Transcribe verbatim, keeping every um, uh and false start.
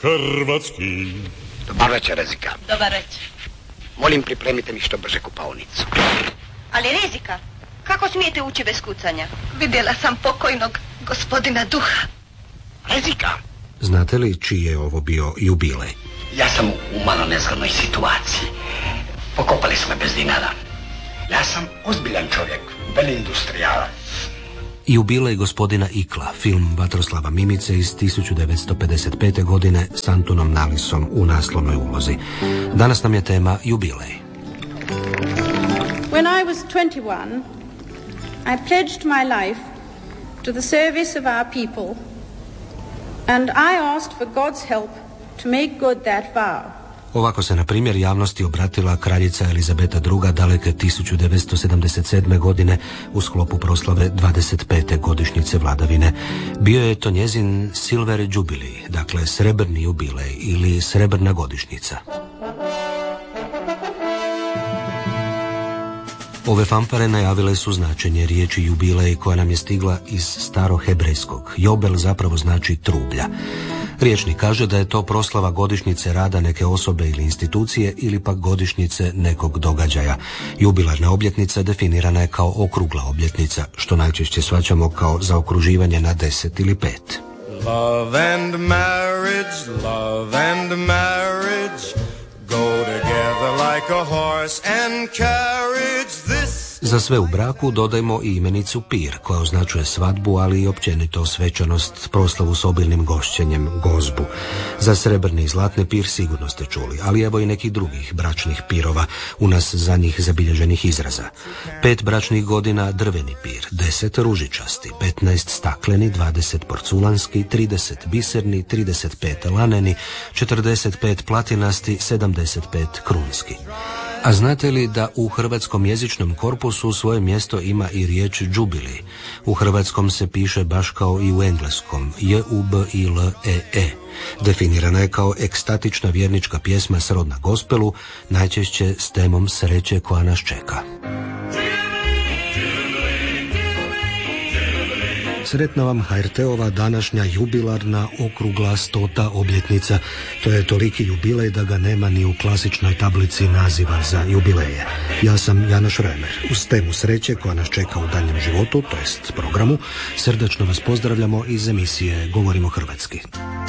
hrvatski. Dobar večer, Rezika. Dobar večer. Molim, pripremite mi što brže kupaonicu. Ali Rezika, kako smijete ući bez kucanja? Vidjela sam pokojnog gospodina Duha. Rezika! Znate li čiji je ovo bio jubilej? Ja sam u malo nezgodnoj situaciji. Pokopali su me bez dinara. Ja sam ozbiljan čovjek, velindustrijalac. Jubilej gospodina Ikla, film Vatroslava Mimice iz tisuću devetsto pedeset pete. godine s Antunom Nalisom u naslovnoj ulozi. Danas nam je tema jubilej. When I was twenty-one, I pledged my life to the service of our people, and I asked for God's help to make good that vow. Ovako se na primjer javnosti obratila kraljica Elizabeta druga. daleke tisuću devetsto sedamdeset sedme. godine u sklopu proslave dvadeset pete. godišnjice vladavine. Bio je to njezin Silver Jubilee, dakle srebrni jubilej ili srebrna godišnjica. Ove fanfare najavile su značenje riječi jubilej koja nam je stigla iz starohebrejskog. Jobel zapravo znači trublja. Riječnik kaže da je to proslava godišnjice rada neke osobe ili institucije ili pak godišnjice nekog događaja. Jubilarna obljetnica definirana je kao okrugla obljetnica, što najčešće shvaćamo kao zaokruživanje na deset ili pet. Love and marriage, love and marriage go together like a horse and carriage. This Za sve u braku dodajmo i imenicu pir, koja označuje svadbu, ali i općenito svečanost, proslavu s obilnim gošćenjem, gozbu. Za srebrni i zlatni pir sigurno ste čuli, ali evo i nekih drugih bračnih pirova, u nas za njih zabilježenih izraza. Pet bračnih godina drveni pir, deset ružičasti, petnaest stakleni, dvadeset porculanski, trideset biserni, trideset pet laneni, četrdeset pet platinasti, sedamdeset pet krunski. A znate li da u hrvatskom jezičnom korpusu svoje mjesto ima i riječ jubilee? U hrvatskom se piše baš kao i u engleskom, J U B I L E E. Definirana je kao ekstatična vjernička pjesma srodna gospelu, najčešće s temom sreće koja nas čeka. Sretna vam H R T-ova današnja jubilarna okrugla stota obljetnica. To je toliki jubilej da ga nema ni u klasičnoj tablici naziva za jubileje. Ja sam Janoš Remer. Uz temu sreće koja nas čeka u daljnjem životu, to jest programu, srdačno vas pozdravljamo iz emisije Govorimo hrvatski.